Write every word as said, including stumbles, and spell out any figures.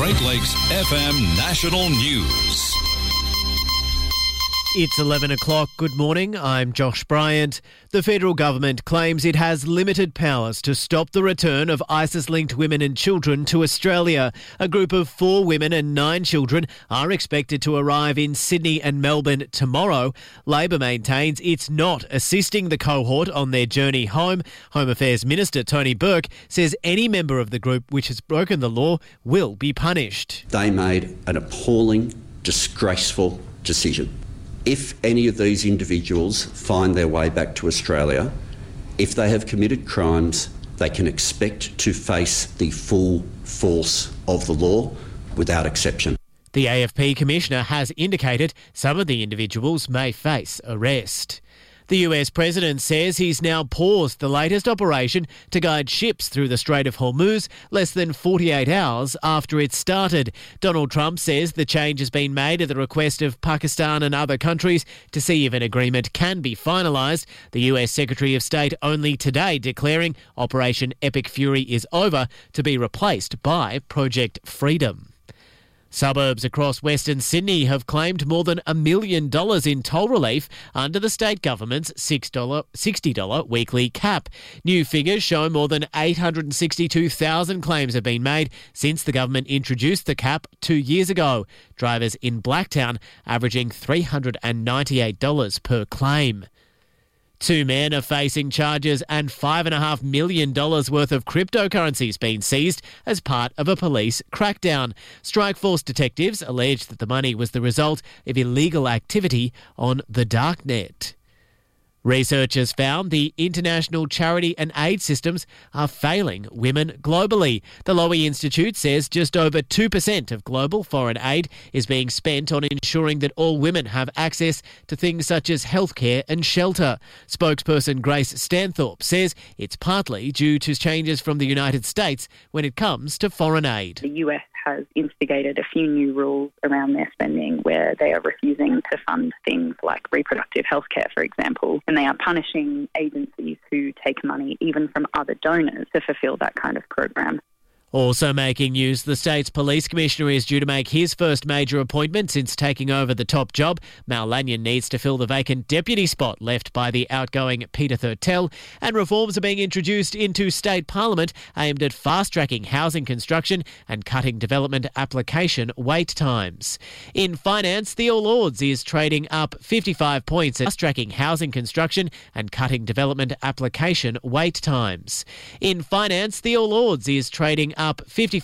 Great Lakes F M National News. It's eleven o'clock. Good morning. I'm Josh Bryant. The federal government claims it has limited powers to stop the return of ISIS-linked women and children to Australia. A group of four women and nine children are expected to arrive in Sydney and Melbourne tomorrow. Labor maintains it's not assisting the cohort on their journey home. Home Affairs Minister Tony Burke says any member of the group which has broken the law will be punished. They made an appalling, disgraceful decision. If any of these individuals find their way back to Australia, if they have committed crimes, they can expect to face the full force of the law without exception. The A F P Commissioner has indicated some of the individuals may face arrest. The U S President says he's now paused the latest operation to guide ships through the Strait of Hormuz less than forty-eight hours after it started. Donald Trump says the change has been made at the request of Pakistan and other countries to see if an agreement can be finalised. The U S Secretary of State only today declaring Operation Epic Fury is over to be replaced by Project Freedom. Suburbs across Western Sydney have claimed more than a million dollars in toll relief under the state government's sixty dollars weekly cap. New figures show more than eight hundred sixty-two thousand claims have been made since the government introduced the cap two years ago. Drivers in Blacktown averaging three hundred ninety-eight dollars per claim. Two men are facing charges and five point five million dollars worth of cryptocurrencies being seized as part of a police crackdown. Strikeforce detectives allege that the money was the result of illegal activity on the darknet. Researchers found the international charity and aid systems are failing women globally. The Lowy Institute says just over two percent of global foreign aid is being spent on ensuring that all women have access to things such as healthcare and shelter. Spokesperson Grace Stanthorpe says it's partly due to changes from the United States when it comes to foreign aid. The U S has instigated a few new rules around their spending where they are refusing to fund things like reproductive health care, for example, and they are punishing agencies who take money even from other donors to fulfil that kind of program. Also making news, the state's police commissioner is due to make his first major appointment since taking over the top job. Mal Lanyon needs to fill the vacant deputy spot left by the outgoing Peter Thurtell, and reforms are being introduced into state parliament aimed at fast-tracking housing construction and cutting development application wait times. In finance, the All Ords is trading up fifty-five points at fast-tracking housing construction and cutting development application wait times. In finance, the All Ords is trading up up fifty